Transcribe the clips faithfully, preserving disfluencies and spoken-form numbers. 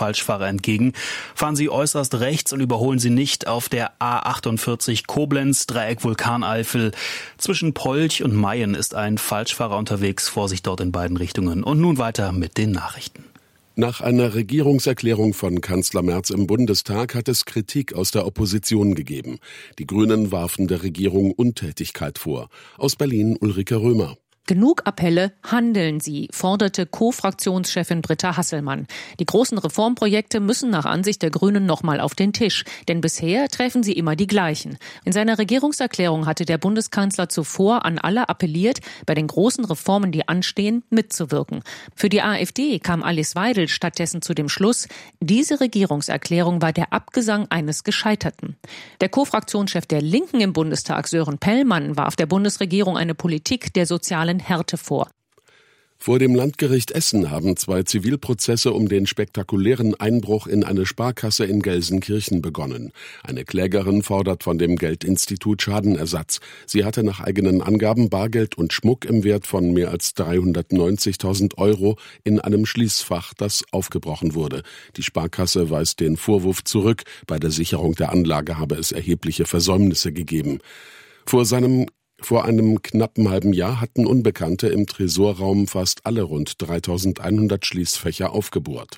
Falschfahrer entgegen. Fahren Sie äußerst rechts und überholen Sie nicht auf der A achtundvierzig Koblenz, Dreieck Vulkaneifel. Zwischen Polch und Mayen ist ein Falschfahrer unterwegs. Vorsicht dort in beiden Richtungen. Und nun weiter mit den Nachrichten. Nach einer Regierungserklärung von Kanzler Merz im Bundestag hat es Kritik aus der Opposition gegeben. Die Grünen warfen der Regierung Untätigkeit vor. Aus Berlin Ulrike Römer. Genug Appelle, handeln Sie, forderte Co-Fraktionschefin Britta Hasselmann. Die großen Reformprojekte müssen nach Ansicht der Grünen nochmal auf den Tisch, denn bisher treffen sie immer die gleichen. In seiner Regierungserklärung hatte der Bundeskanzler zuvor an alle appelliert, bei den großen Reformen, die anstehen, mitzuwirken. Für die AfD kam Alice Weidel stattdessen zu dem Schluss, diese Regierungserklärung war der Abgesang eines Gescheiterten. Der Co-Fraktionschef der Linken im Bundestag, Sören Pellmann, warf der Bundesregierung eine Politik der sozialen Härte vor. Vor dem Landgericht Essen haben zwei Zivilprozesse um den spektakulären Einbruch in eine Sparkasse in Gelsenkirchen begonnen. Eine Klägerin fordert von dem Geldinstitut Schadenersatz. Sie hatte nach eigenen Angaben Bargeld und Schmuck im Wert von mehr als dreihundertneunzigtausend Euro in einem Schließfach, das aufgebrochen wurde. Die Sparkasse weist den Vorwurf zurück. Bei der Sicherung der Anlage habe es erhebliche Versäumnisse gegeben. Vor seinem Vor einem knappen halben Jahr hatten Unbekannte im Tresorraum fast alle rund dreitausendeinhundert Schließfächer aufgebohrt.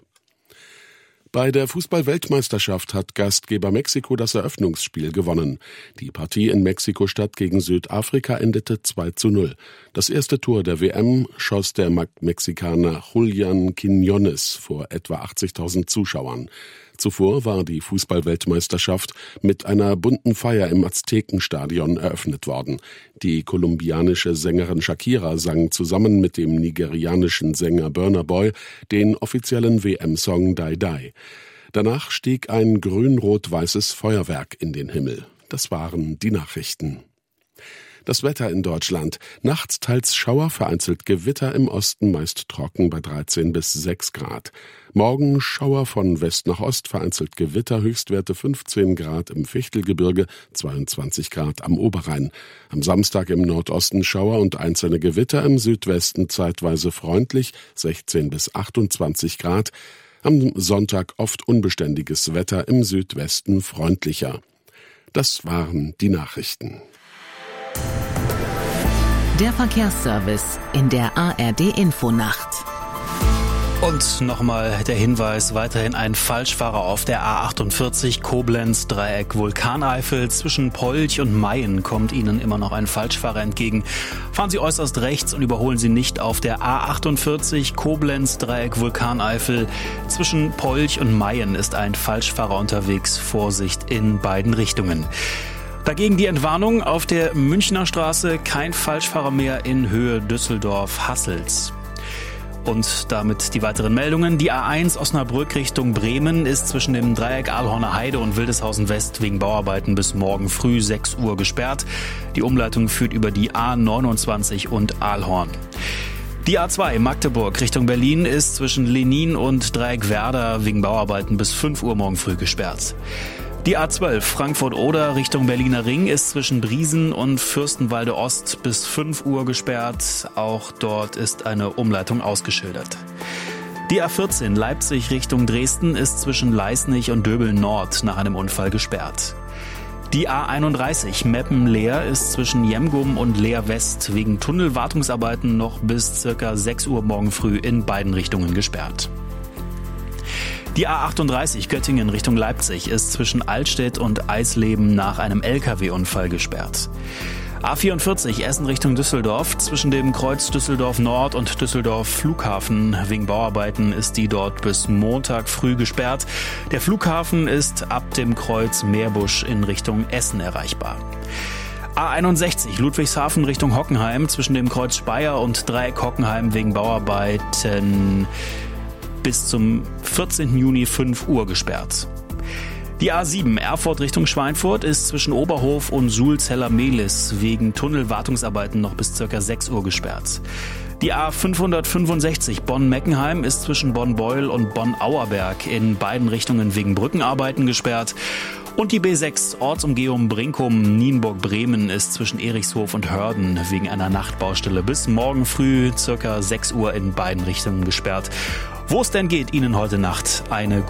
Bei der Fußball-Weltmeisterschaft hat Gastgeber Mexiko das Eröffnungsspiel gewonnen. Die Partie in Mexiko-Stadt gegen Südafrika endete zwei zu null. Das erste Tor der W M schoss der Mexikaner Julián Quiñones vor etwa achtzigtausend Zuschauern. Zuvor war die Fußball-Weltmeisterschaft mit einer bunten Feier im Aztekenstadion eröffnet worden. Die kolumbianische Sängerin Shakira sang zusammen mit dem nigerianischen Sänger Burna Boy den offiziellen W M-Song Die Die. Danach stieg ein grün-rot-weißes Feuerwerk in den Himmel. Das waren die Nachrichten. Das Wetter in Deutschland. Nachts teils Schauer, vereinzelt Gewitter, im Osten meist trocken bei dreizehn bis sechs Grad. Morgen Schauer von West nach Ost, vereinzelt Gewitter, Höchstwerte fünfzehn Grad im Fichtelgebirge, zweiundzwanzig Grad am Oberrhein. Am Samstag im Nordosten Schauer und einzelne Gewitter, im Südwesten zeitweise freundlich, sechzehn bis achtundzwanzig Grad. Am Sonntag oft unbeständiges Wetter, im Südwesten freundlicher. Das waren die Nachrichten. Der Verkehrsservice in der A R D-Infonacht. Und nochmal der Hinweis, weiterhin ein Falschfahrer auf der A achtundvierzig Koblenz, Dreieck Vulkaneifel. Zwischen Polch und Mayen kommt Ihnen immer noch ein Falschfahrer entgegen. Fahren Sie äußerst rechts und überholen Sie nicht auf der A achtundvierzig Koblenz, Dreieck Vulkaneifel. Zwischen Polch und Mayen ist ein Falschfahrer unterwegs. Vorsicht in beiden Richtungen. Dagegen die Entwarnung auf der Münchner Straße, kein Falschfahrer mehr in Höhe Düsseldorf-Hassels. Und damit die weiteren Meldungen. Die A eins Osnabrück Richtung Bremen ist zwischen dem Dreieck Ahlhorner Heide und Wildeshausen West wegen Bauarbeiten bis morgen früh sechs Uhr gesperrt. Die Umleitung führt über die A neunundzwanzig und Ahlhorn. Die A zwei Magdeburg Richtung Berlin ist zwischen Lenin und Dreieck Werder wegen Bauarbeiten bis fünf Uhr morgen früh gesperrt. Die A zwölf Frankfurt-Oder Richtung Berliner Ring ist zwischen Briesen und Fürstenwalde Ost bis fünf Uhr gesperrt. Auch dort ist eine Umleitung ausgeschildert. Die A vierzehn Leipzig Richtung Dresden ist zwischen Leisnig und Döbeln Nord nach einem Unfall gesperrt. Die A einunddreißig Meppen-Leer ist zwischen Jemgum und Leer West wegen Tunnelwartungsarbeiten noch bis circa sechs Uhr morgen früh in beiden Richtungen gesperrt. Die A achtunddreißig Göttingen Richtung Leipzig ist zwischen Altstedt und Eisleben nach einem L K W-Unfall gesperrt. A vierundvierzig Essen Richtung Düsseldorf, zwischen dem Kreuz Düsseldorf Nord und Düsseldorf Flughafen wegen Bauarbeiten ist die dort bis Montag früh gesperrt. Der Flughafen ist ab dem Kreuz Meerbusch in Richtung Essen erreichbar. A einundsechzig Ludwigshafen Richtung Hockenheim, zwischen dem Kreuz Speyer und Dreieck Hockenheim wegen Bauarbeiten bis zum vierzehnten Juni fünf Uhr gesperrt. Die A sieben Erfurt Richtung Schweinfurt ist zwischen Oberhof und Suhl-Zeller-Mehlis wegen Tunnelwartungsarbeiten noch bis ca. sechs Uhr gesperrt. Die A fünfhundertfünfundsechzig Bonn-Meckenheim ist zwischen Bonn-Beul und Bonn-Auerberg in beiden Richtungen wegen Brückenarbeiten gesperrt. Und die B sechs Ortsumgehung Brinkum-Nienburg-Bremen ist zwischen Erichshof und Hörden wegen einer Nachtbaustelle bis morgen früh ca. sechs Uhr in beiden Richtungen gesperrt. Wo es denn geht, Ihnen heute Nacht eine